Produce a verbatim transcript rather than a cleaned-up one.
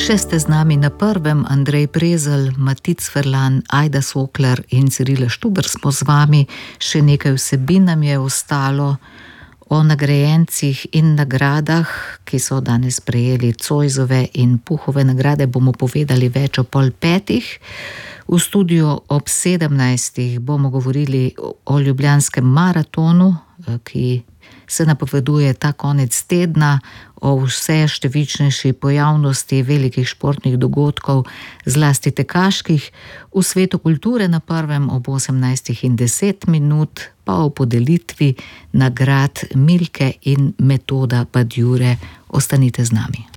Še ste z nami na prvem, Andrej Prezelj, Matic Ferlan, Ajda Sokler in Cirila Štuber smo z vami. Še nekaj vsebin nam je ostalo o nagrajencih in nagradah, ki so danes prejeli Zoisove in Puhove nagrade, bomo povedali več o pol petih. V studiu ob sedemnajstih bomo govorili o ljubljanskem maratonu, ki se napoveduje ta konec tedna, o vse številčnejši pojavnosti velikih športnih dogodkov, zlasti tekaških, v svetu kulture na prvem ob osemnajstih in deset minut, pa o podelitvi nagrad Milke in Metoda Badjure. Ostanite z nami.